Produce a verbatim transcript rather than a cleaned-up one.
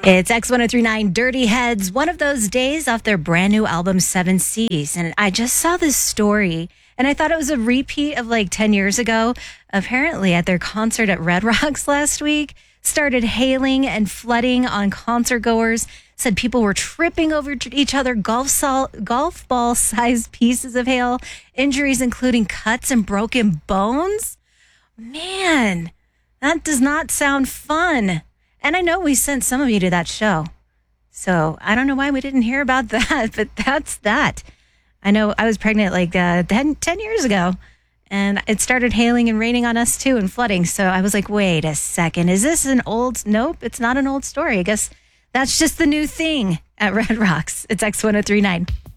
It's X ten thirty-nine Dirty Heads, one of those days off their brand new album, Seven Seas. And I just saw this story and I thought it was a repeat of like ten years ago. Apparently, at their concert at Red Rocks last week, started hailing and flooding on concert goers. Said people were tripping over each other, golf, sol- golf ball sized pieces of hail, injuries including cuts and broken bones. Man, that does not sound fun. And I know we sent some of you to that show. So I don't know why we didn't hear about that, but that's that. I know I was pregnant like uh, ten, ten years ago, and it started hailing and raining on us too and flooding. So I was like, wait a second. Is this an old? Nope, it's not an old story. I guess that's just the new thing at Red Rocks. It's X ten thirty-nine.